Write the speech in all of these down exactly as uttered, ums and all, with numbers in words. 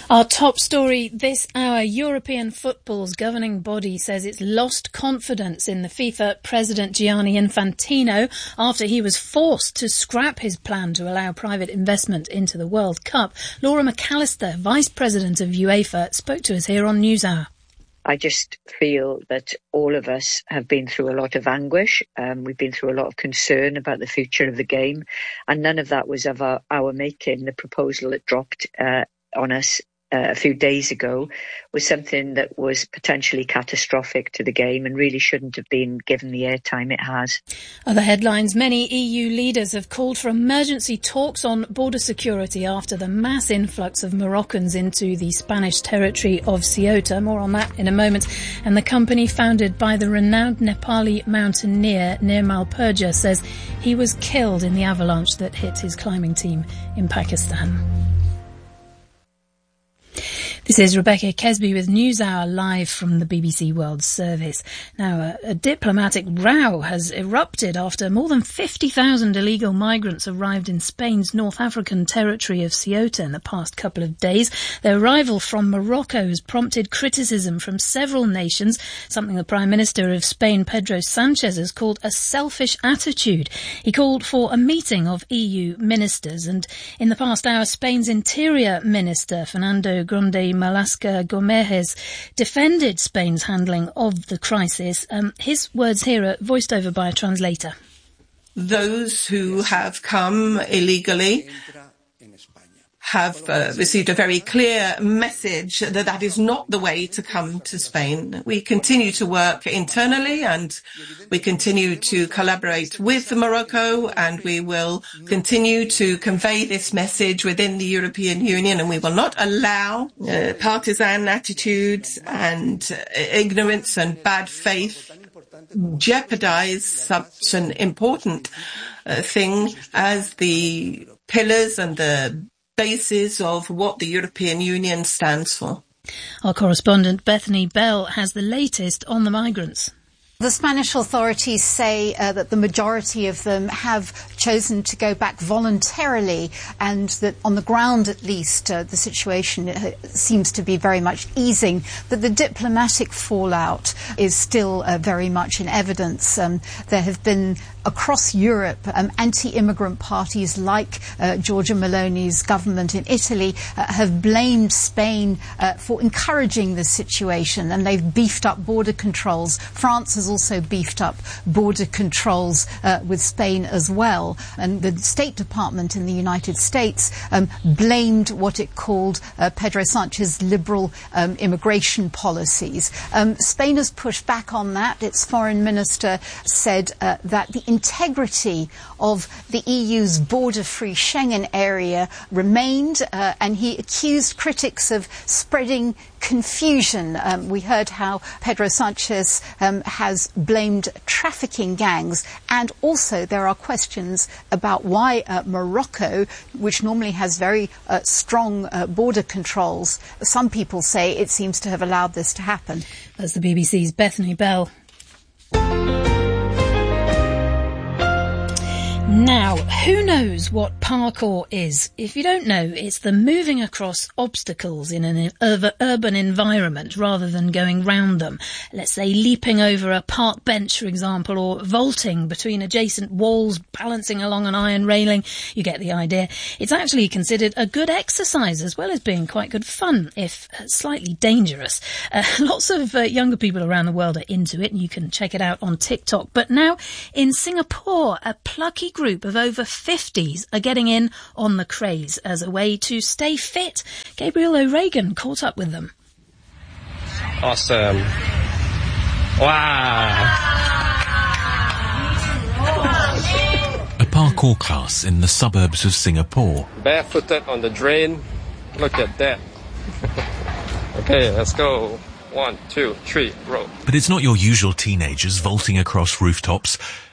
Our top story this hour, European football's governing body says it's lost confidence in the FIFA president Gianni Infantino after he was forced to scrap his plan to allow private investment into the World Cup. Laura McAllister, vice president of UEFA, spoke to us here on NewsHour. I just feel that all of us have been through a lot of anguish. Um, we've been through a lot of concern about the future of the game, and none of that was of our, our making. The proposal that dropped uh, on us Uh, a few days ago was something that was potentially catastrophic to the game and really shouldn't have been given the airtime it has. Other headlines, many E U leaders have called for emergency talks on border security after the mass influx of Moroccans into the Spanish territory of Ceuta. More on that in a moment. And the company founded by the renowned Nepali mountaineer Nirmal Purja says he was killed in the avalanche that hit his climbing team in Pakistan. This is Rebecca Kesby with NewsHour live from the B B C World Service. Now, a, a diplomatic row has erupted after more than fifty thousand illegal migrants arrived in Spain's North African territory of Ceuta in the past couple of days. Their arrival from Morocco has prompted criticism from several nations, something the Prime Minister of Spain, Pedro Sanchez, has called a selfish attitude. He called for a meeting of E U ministers, and in the past hour, Spain's Interior Minister, Fernando Grande Malasca Gomez, defended Spain's handling of the crisis. Um, his words here are voiced over by a translator. Those who have come illegally have uh, received a very clear message that that is not the way to come to Spain. We continue to work internally and we continue to collaborate with Morocco, and we will continue to convey this message within the European Union, and we will not allow uh, partisan attitudes and uh, ignorance and bad faith jeopardize such an important uh, thing as the pillars and the basis of what the European Union stands for. Our correspondent Bethany Bell has the latest on the migrants. The Spanish authorities say uh, that the majority of them have chosen to go back voluntarily, and that on the ground at least uh, the situation uh, seems to be very much easing, but the diplomatic fallout is still uh, very much in evidence. Um, there have been across Europe um, anti-immigrant parties like uh, Giorgia Meloni's government in Italy uh, have blamed Spain uh, for encouraging this situation, and they've beefed up border controls. France has also beefed up border controls uh, with Spain as well. And the State Department in the United States um, blamed what it called uh, Pedro Sanchez's liberal um, immigration policies. Um, Spain has pushed back on that. Its foreign minister said uh, that the integrity of the E U's border-free Schengen area remained, uh, and he accused critics of spreading confusion. Um, we heard how Pedro Sanchez um, has blamed trafficking gangs, and also there are questions about why uh, Morocco, which normally has very uh, strong uh, border controls, some people say it seems to have allowed this to happen. That's the B B C's Bethany Bell. Now, who knows what parkour is? If you don't know, it's the moving across obstacles in an urban environment rather than going round them. Let's say leaping over a park bench, for example, or vaulting between adjacent walls, balancing along an iron railing. You get the idea. It's actually considered a good exercise as well as being quite good fun, if slightly dangerous. Uh, lots of uh, younger people around the world are into it, and you can check it out on TikTok. But now, in Singapore, a plucky group of over fifties are getting in on the craze as a way to stay fit. Gabriel O'Regan caught up with them. Awesome. Wow. A parkour class in the suburbs of Singapore. Barefooted on the drain. Look at that. Okay, let's go. One, two, three, roll. But it's not your usual teenagers vaulting across rooftops.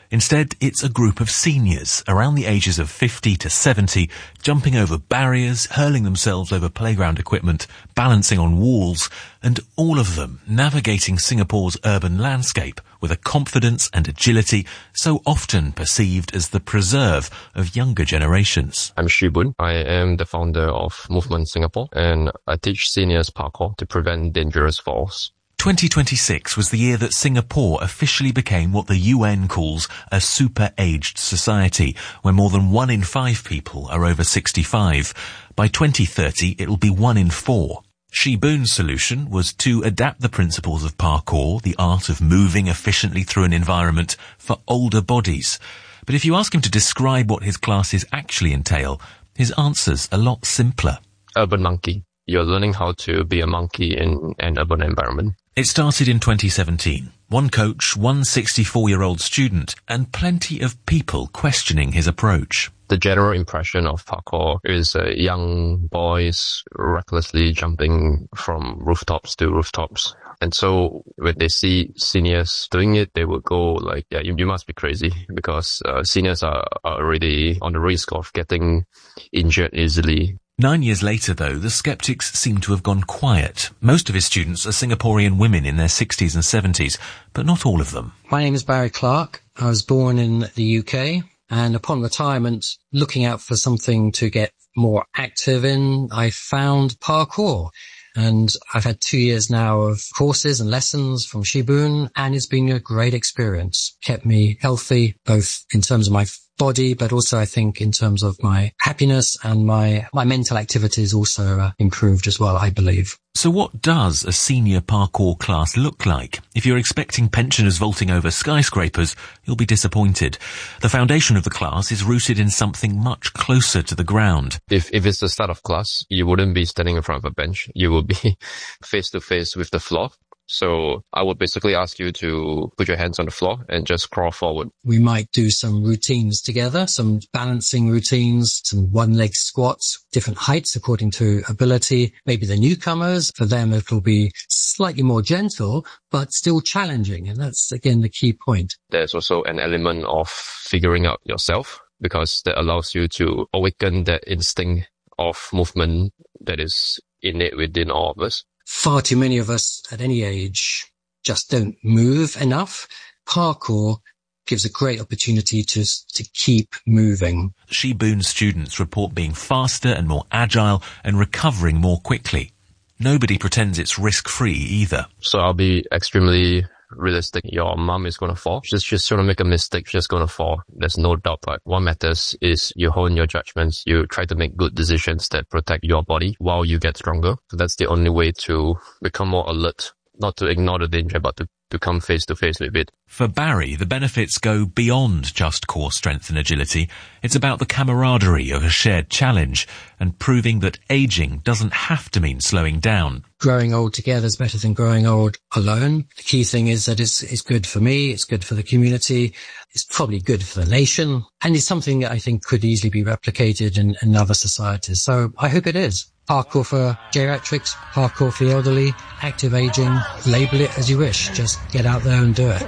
Instead, it's a group of seniors around the ages of fifty to seventy, jumping over barriers, hurling themselves over playground equipment, balancing on walls, and all of them navigating Singapore's urban landscape with a confidence and agility so often perceived as the preserve of younger generations. I'm Shi Boon. I am the founder of Movement Singapore, and I teach seniors parkour to prevent dangerous falls. twenty twenty-six was the year that Singapore officially became what the U N calls a super-aged society, where more than one in five people are over sixty-five. By twenty thirty, it'll be one in four. Shi Boon's solution was to adapt the principles of parkour, the art of moving efficiently through an environment, for older bodies. But if you ask him to describe what his classes actually entail, his answer's a lot simpler. Urban monkey. You're learning how to be a monkey in an urban environment. It started in twenty seventeen. One coach, one sixty-four-year-old student, and plenty of people questioning his approach. The general impression of parkour is uh, young boys recklessly jumping from rooftops to rooftops. And so when they see seniors doing it, they would go like, yeah, you, you must be crazy, because uh, seniors are, are already on the risk of getting injured easily. Nine years later, though, the skeptics seem to have gone quiet. Most of his students are Singaporean women in their sixties and seventies, but not all of them. My name is Barry Clark. I was born in the U K, and upon retirement, looking out for something to get more active in, I found parkour. And I've had two years now of courses and lessons from Shi Boon, and it's been a great experience. Kept me healthy, both in terms of my body, but also I think in terms of my happiness, and my, my mental activities also uh, improved as well, I believe. So what does a senior parkour class look like? If you're expecting pensioners vaulting over skyscrapers, you'll be disappointed. The foundation of the class is rooted in something much closer to the ground. If if it's the start of class, you wouldn't be standing in front of a bench. You will be face to face with the floor. So I would basically ask you to put your hands on the floor and just crawl forward. We might do some routines together, some balancing routines, some one-leg squats, different heights according to ability. Maybe the newcomers, for them it'll be slightly more gentle, but still challenging. And that's, again, the key point. There's also an element of figuring out yourself, because that allows you to awaken that instinct of movement that is innate within all of us. Far too many of us at any age just don't move enough. Parkour gives a great opportunity to to keep moving. Shi Boon's students report being faster and more agile and recovering more quickly. Nobody pretends it's risk-free either. So I'll be extremely realistic. Your mom is going to fall. She's just going to make a mistake. She's going to fall. There's no doubt. But what matters is you hone your judgments. You try to make good decisions that protect your body while you get stronger. So that's the only way to become more alert, not to ignore the danger, but to, to come face to face with it. For Barry, the benefits go beyond just core strength and agility. It's about the camaraderie of a shared challenge and proving that aging doesn't have to mean slowing down. Growing old together is better than growing old alone. The key thing is that it's, it's good for me, it's good for the community, it's probably good for the nation, and it's something that I think could easily be replicated in, in other societies. So I hope it is. Parkour for geriatrics, parkour for the elderly, active aging, label it as you wish. Just get out there and do it.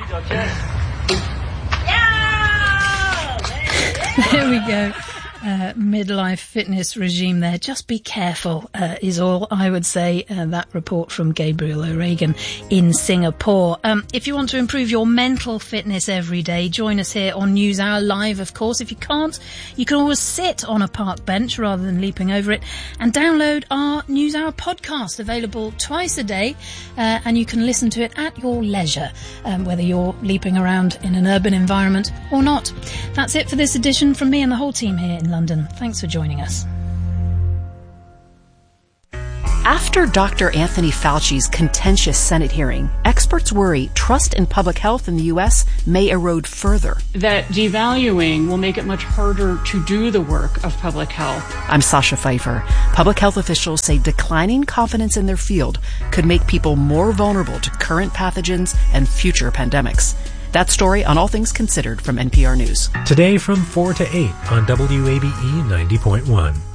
There we go. Uh, midlife fitness regime there. Just be careful, uh, is all I would say. Uh, that report from Gabriel O'Regan in Singapore. Um, if you want to improve your mental fitness every day, join us here on NewsHour Live, of course. If you can't, you can always sit on a park bench rather than leaping over it, and download our NewsHour podcast, available twice a day, uh, and you can listen to it at your leisure, um, whether you're leaping around in an urban environment or not. That's it for this edition from me and the whole team here in London. Thanks for joining us. After Doctor Anthony Fauci's contentious Senate hearing, experts worry trust in public health in the U S may erode further. That devaluing will make it much harder to do the work of public health. I'm Sasha Pfeiffer. Public health officials say declining confidence in their field could make people more vulnerable to current pathogens and future pandemics. That story on All Things Considered from N P R News. Today from four to eight on W A B E ninety point one.